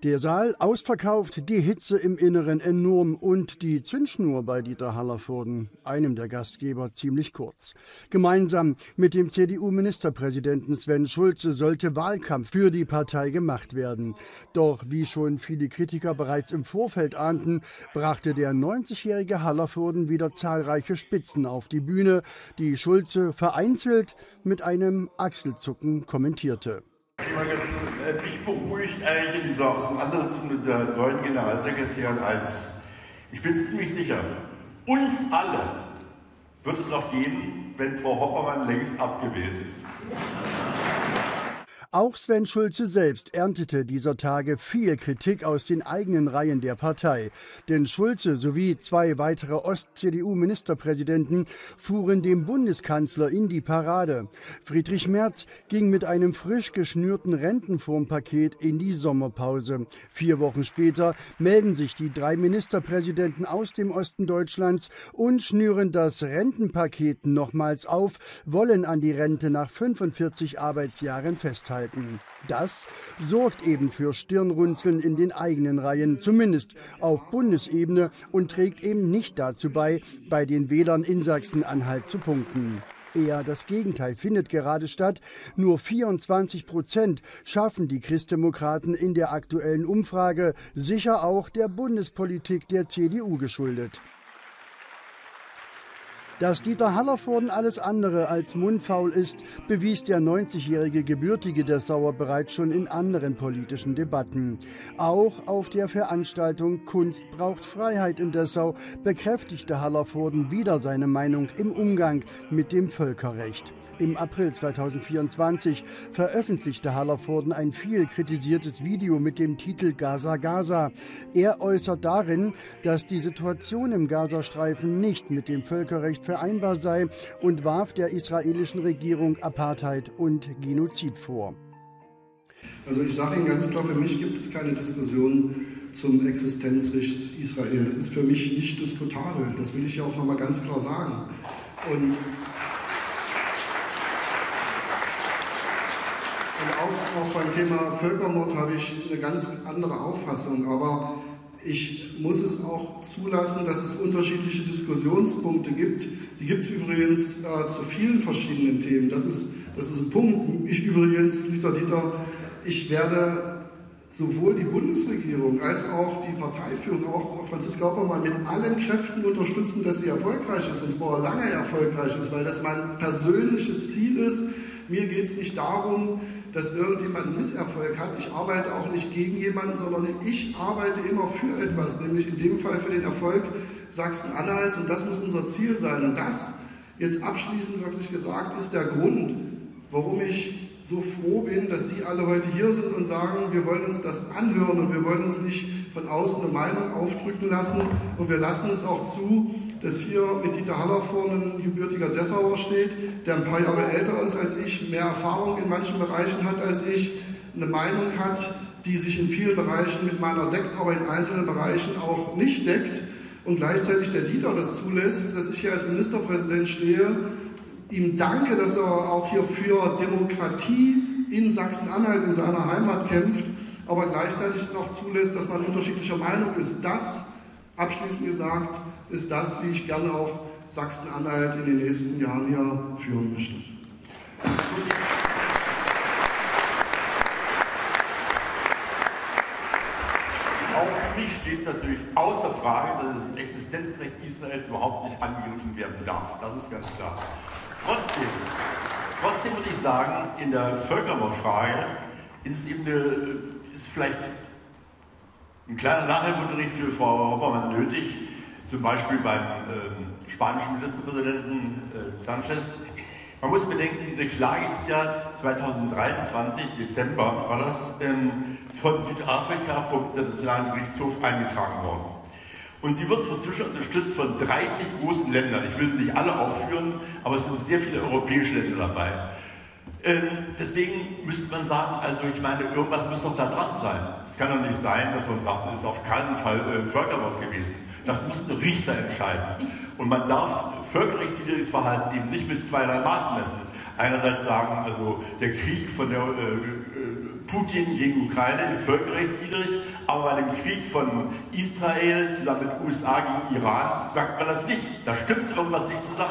Der Saal ausverkauft, die Hitze im Inneren enorm und die Zündschnur bei Dieter Hallervorden, einem der Gastgeber, ziemlich kurz. Gemeinsam mit dem CDU-Ministerpräsidenten Sven Schulze sollte Wahlkampf für die Partei gemacht werden. Doch wie schon viele Kritiker bereits im Vorfeld ahnten, brachte der 90-jährige Hallervorden wieder zahlreiche Spitzen auf die Bühne, die Schulze vereinzelt mit einem Achselzucken kommentierte. Mich beruhigt eigentlich in dieser Auseinandersetzung mit der neuen Generalsekretärin eins. Ich bin ziemlich sicher, uns alle wird es noch geben, wenn Frau Hoppermann längst abgewählt ist. Auch Sven Schulze selbst erntete dieser Tage viel Kritik aus den eigenen Reihen der Partei. Denn Schulze sowie zwei weitere Ost-CDU-Ministerpräsidenten fuhren dem Bundeskanzler in die Parade. Friedrich Merz ging mit einem frisch geschnürten Rentenfondspaket in die Sommerpause. 4 Wochen später melden sich die 3 Ministerpräsidenten aus dem Osten Deutschlands und schnüren das Rentenpaket nochmals auf, wollen an die Rente nach 45 Arbeitsjahren festhalten. Das sorgt eben für Stirnrunzeln in den eigenen Reihen, zumindest auf Bundesebene, und trägt eben nicht dazu bei den Wählern in Sachsen-Anhalt zu punkten. Eher das Gegenteil findet gerade statt. Nur 24% schaffen die Christdemokraten in der aktuellen Umfrage, sicher auch der Bundespolitik der CDU geschuldet. Dass Dieter Hallervorden alles andere als mundfaul ist, bewies der 90-jährige Gebürtige Dessauer bereits schon in anderen politischen Debatten. Auch auf der Veranstaltung Kunst braucht Freiheit in Dessau bekräftigte Hallervorden wieder seine Meinung im Umgang mit dem Völkerrecht. Im April 2024 veröffentlichte Hallervorden ein viel kritisiertes Video mit dem Titel Gaza, Gaza. Er äußert darin, dass die Situation im Gazastreifen nicht mit dem Völkerrecht vereinbar sei und warf der israelischen Regierung Apartheid und Genozid vor. Also ich sage Ihnen ganz klar, für mich gibt es keine Diskussion zum Existenzrecht Israel. Das ist für mich nicht diskutabel. Das will ich ja auch noch mal ganz klar sagen. Und auch beim Thema Völkermord habe ich eine ganz andere Auffassung. Aber ich muss es auch zulassen, dass es unterschiedliche Diskussionspunkte gibt. Die gibt es übrigens zu vielen verschiedenen Themen. Das ist ein Punkt. Ich übrigens, Dieter, ich werde sowohl die Bundesregierung als auch die Parteiführung, auch Franziska Hoppermann, mit allen Kräften unterstützen, dass sie erfolgreich ist, und zwar lange erfolgreich ist, weil das mein persönliches Ziel ist. Mir geht es nicht darum, dass irgendjemand einen Misserfolg hat. Ich arbeite auch nicht gegen jemanden, sondern ich arbeite immer für etwas, nämlich in dem Fall für den Erfolg Sachsen-Anhalts, und das muss unser Ziel sein. Und das, jetzt abschließend wirklich gesagt, ist der Grund, warum ich so froh bin, dass Sie alle heute hier sind und sagen, wir wollen uns das anhören und wir wollen uns nicht von außen eine Meinung aufdrücken lassen, und wir lassen es auch zu, dass hier mit Dieter Hallervorden ein gebürtiger Dessauer steht, der ein paar Jahre älter ist als ich, mehr Erfahrung in manchen Bereichen hat als ich, eine Meinung hat, die sich in vielen Bereichen mit meiner deckt, aber in einzelnen Bereichen auch nicht deckt, und gleichzeitig der Dieter das zulässt, dass ich hier als Ministerpräsident stehe, ihm danke, dass er auch hier für Demokratie in Sachsen-Anhalt, in seiner Heimat kämpft, aber gleichzeitig auch zulässt, dass man unterschiedlicher Meinung ist. Das, abschließend gesagt, ist das, wie ich gerne auch Sachsen-Anhalt in den nächsten Jahren hier führen möchte. Auch für mich steht natürlich außer Frage, dass das Existenzrecht Israels überhaupt nicht angegriffen werden darf. Das ist ganz klar. Trotzdem muss ich sagen, in der Völkermordfrage ist vielleicht ein kleiner Nachhilfeunterricht für Frau Hoppermann nötig, zum Beispiel beim spanischen Ministerpräsidenten Sanchez. Man muss bedenken, diese Klage ist ja 2023, Dezember war das, von Südafrika vom Internationalen Gerichtshof eingetragen worden. Und sie wird inzwischen unterstützt von 30 großen Ländern. Ich will sie nicht alle aufführen, aber es sind sehr viele europäische Länder dabei. Deswegen müsste man sagen, also ich meine, irgendwas muss doch da dran sein. Es kann doch nicht sein, dass man sagt, es ist auf keinen Fall Völkermord gewesen. Das müssen Richter entscheiden. Und man darf völkerrechtswidriges Verhalten eben nicht mit zweierlei Maß messen. Einerseits sagen, also der Krieg von der Putin gegen Ukraine ist völkerrechtswidrig, aber bei dem Krieg von Israel zusammen mit USA gegen Iran sagt man das nicht. Da stimmt irgendwas nicht zusammen.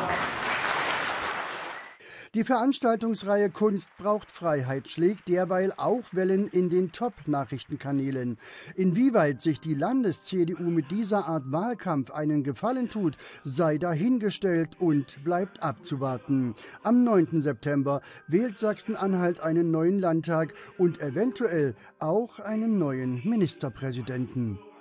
Die Veranstaltungsreihe Kunst braucht Freiheit schlägt derweil auch Wellen in den Top-Nachrichtenkanälen. Inwieweit sich die Landes-CDU mit dieser Art Wahlkampf einen Gefallen tut, sei dahingestellt und bleibt abzuwarten. Am 9. September wählt Sachsen-Anhalt einen neuen Landtag und eventuell auch einen neuen Ministerpräsidenten.